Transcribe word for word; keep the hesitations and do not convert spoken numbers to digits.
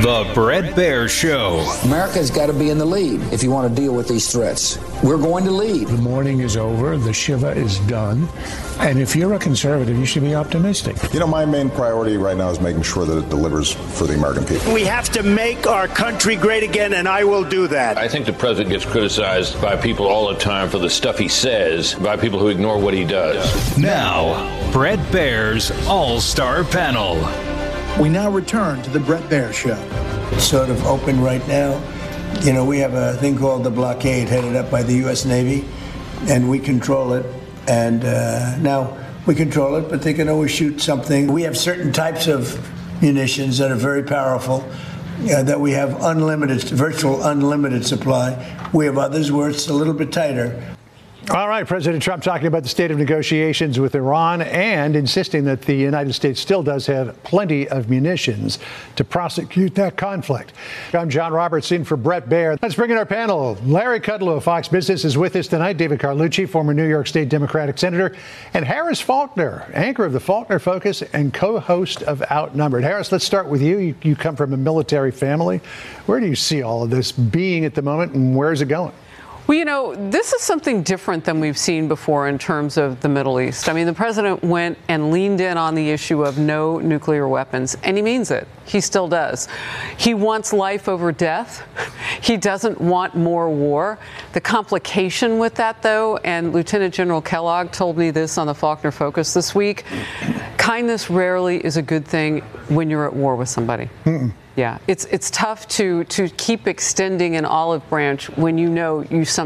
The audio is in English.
The Bret Baier Show. America's got to be in the lead if you want to deal with these threats. We're going to lead. The mourning is over. The Shiva is done. And if you're a conservative, you should be optimistic. You know, my main priority right now is making sure that it delivers for the American people. We have to make our country great again, and I will do that. I think the president gets criticized by people all the time for the stuff he says, by people who ignore what he does. Now, Bret Baier's All-Star Panel. We now return to the Bret Baier Show. It's sort of open right now. You know, we have a thing called the blockade headed up by the U S Navy, and we control it. And uh, now we control it, but they can always shoot something. We have certain types of munitions that are very powerful, uh, that we have unlimited, virtual unlimited supply. We have others where it's a little bit tighter. All right, President Trump talking about the state of negotiations with Iran and insisting that the United States still does have plenty of munitions to prosecute that conflict. I'm John Roberts in for Bret Baier. Let's bring in our panel. Larry Kudlow of Fox Business is with us tonight. David Carlucci, former New York State Democratic Senator, and Harris Faulkner, anchor of the Faulkner Focus and co-host of Outnumbered. Harris, let's start with you. you. You come from a military family. Where do you see all of this being at the moment, and where is it going? Well, you know, this is something different than we've seen before in terms of the Middle East. I mean, the president went and leaned in on the issue of no nuclear weapons, and he means it. He still does. He wants life over death. He doesn't want more war. The complication with that, though, and Lieutenant General Kellogg told me this on the Faulkner Focus this week, kindness rarely is a good thing when you're at war with somebody. Mm-mm. Yeah, it's it's tough to to keep extending an olive branch when you know you some